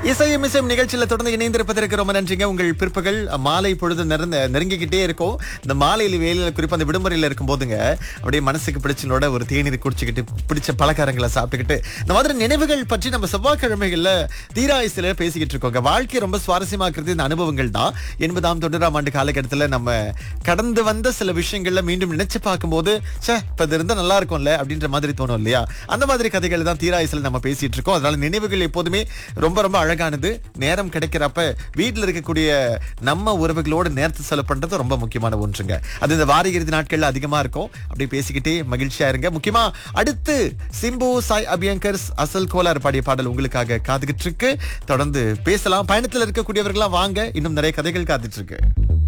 இசையும் இசையும் நிகழ்ச்சியில தொடர்ந்து இணைந்திருப்பதற்கு ரொம்ப நன்றிங்க. உங்கள் பிற்பகல் மாலை பொழுது நெருங்கிக்கிட்டே இருக்கும். இந்த மாலையில் வேலையில குறிப்பா அந்த விடுமுறையில இருக்கும் போதுங்க அப்படியே மனசுக்கு பிடிச்சனோட ஒரு தேநீர் குடிச்சுக்கிட்டு பிடிச்ச பலகாரங்களை சாப்பிட்டுக்கிட்டு இந்த மாதிரி நினைவுகள் பற்றி நம்ம செவ்வாய்க்கிழமைகள்ல தீராயுசில பேசிக்கிட்டு இருக்கோங்க. வாழ்க்கை ரொம்ப சுவாரஸ்யமாக்குறது இந்த அனுபவங்கள் தான். 80ஆம் 90ஆம் ஆண்டு காலகட்டத்துல நம்ம கடந்து வந்த சில விஷயங்கள்ல மீண்டும் நினைச்சு பார்க்கும்போது இப்ப இது இருந்தா நல்லா இருக்கும்ல அப்படின்ற மாதிரி தோணும் இல்லையா? அந்த மாதிரி கதைகள் தான் தீராயுசில நம்ம பேசிட்டு இருக்கோம். அதனால நினைவுகள் எப்போதுமே ரொம்ப ரொம்ப அழகானது. நேரம் கிடைக்கிறப்ப வீட்டுல இருக்கக்கூடிய நம்ம உறவுகளோடு நேரத்தை செலவு பண்றது ரொம்ப முக்கியமான ஒன்றுங்க. அது இந்த வார இறுதி நாட்கள்ல அதிகமா இருக்கும். அப்படியே பேசிக்கிட்டே மகிழ்ச்சியா இருங்க. முக்கியமா அடுத்து சிம்பு சாய் அபியங்கர் அசல் கோலார் பாடிய பாடல் உங்களுக்காக காத்துக்கிட்டு இருக்கு. தொடர்ந்து பேசலாம். பயணத்துல இருக்கக்கூடியவர்களா வாங்க, இன்னும் நிறைய கதைகள் காத்துட்டு இருக்கு.